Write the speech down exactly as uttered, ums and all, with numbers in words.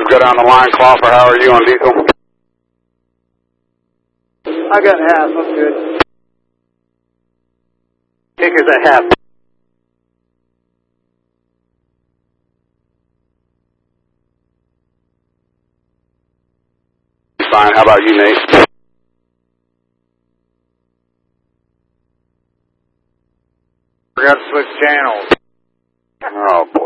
is good on the line. Crawford, how are you on diesel? I got half. I'm good. Kickers at half. Fine. How about you, Nate? We're going to switch channels. Oh, boy.